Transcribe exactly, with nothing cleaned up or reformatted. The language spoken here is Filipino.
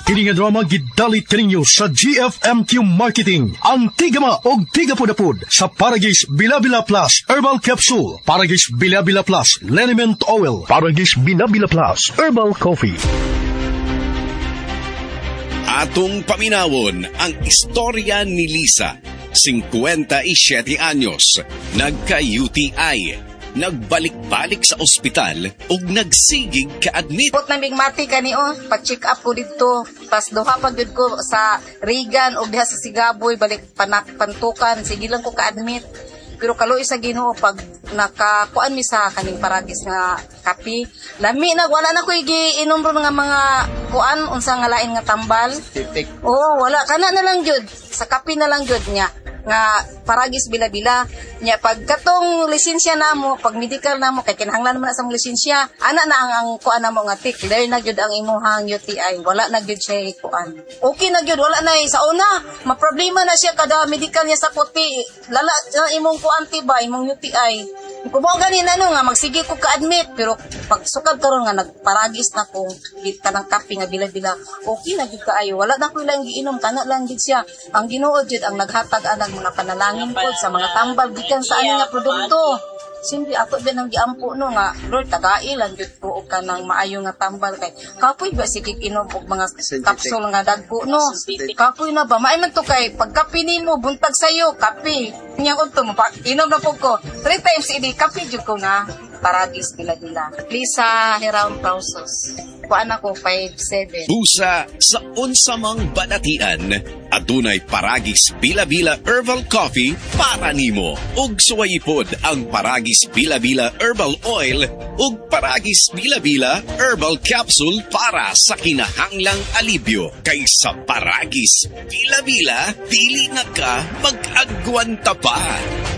Kini nga drama gidalit kaninyo sa G F M Q Marketing. Ang tigama og tigapudapud sa Paragis Bila-Bila Plus Herbal Capsule, Paragis Bila-Bila Plus Liniment Oil, Paragis Bila-Bila Plus Herbal Coffee. Atong paminawon ang istorya ni Lisa, fifty-seven anyos, nagka-U T I. Nagbalik-balik sa ospital ug nagsigig ka-admit. Put nang bigmati kani o, pa-check up ko dito. Pas duha pa gyud ko sa Regan ug diha sa Sigaboy balik panak pantukan, sige lang ko ka-admit. Pero kaluoy sa Ginoo pag nakakuan mi sa kaning Paragis nga kape, lami na wala na ko giinom ro nga mga kuan unsa nga lain nga tambal. Oh, wala kana na lang jud. Sa kape na lang jud niya nga Paragis Bila-Bila nya pag katong lisensya namo pag medical namo kay kinahanglan man sa lisensya ana na ang, ang kuan namo nga tik clear na gyud ang imuhang U T I wala na gyud siya kuan okay na gyud wala na sa una maproblema na siya kada medical niya sa puti lala ang imong kuan tiba imong U T I kumo gani na no nga magsige ko ka-admit pero pag sukad karon nga nagparagis na ko kanang kape nga Bila-Bila okay na gyud kaayo wala na ko lang giinom kana lang gyud siya ang Ginoo gyud ang naghatag anang mga panalangin pod sa mga tambal gikan sa ani nga produkto. Simple ato din ang giampo no nga Lord tagai lang jud ko og kanang maayo nga tambal kay kapoy ba sige inom og mga kapsul nga dagko no. Kapoy na ba maay man to kay pagkape nimo buntag sayo kape. Nya ko to inom na pud ko. Three times idi kape jud ko na Paragis Bila-Bila. Lisa Heraun Pausos. Kuan ako five seven. Busa sa unsamang banatian, adunay Paragis Bila-Bila Herbal Coffee para nimo. Ug suwayipod ang Paragis Bila-Bila Herbal Oil ug Paragis Bila-Bila Herbal Capsule para sa kinahanglang alibyo. Kay sa Paragis Bila-Bila, dili na ka mag-agwanta pa.